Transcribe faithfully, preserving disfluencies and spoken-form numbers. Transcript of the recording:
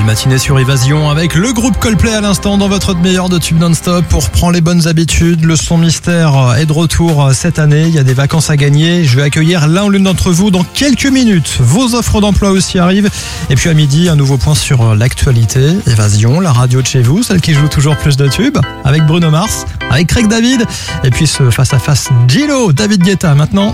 Belle matinée sur Évasion avec le groupe Coldplay à l'instant dans votre meilleur de tube non-stop pour prendre les bonnes habitudes. Le son mystère est de retour cette année. Il y a des vacances à gagner. Je vais accueillir l'un ou l'une d'entre vous dans quelques minutes. Vos offres d'emploi aussi arrivent. Et puis à midi, un nouveau point sur l'actualité. Évasion, la radio de chez vous, celle qui joue toujours plus de tubes. Avec Bruno Mars, avec Craig David. Et puis ce face-à-face Gillo, David Guetta maintenant.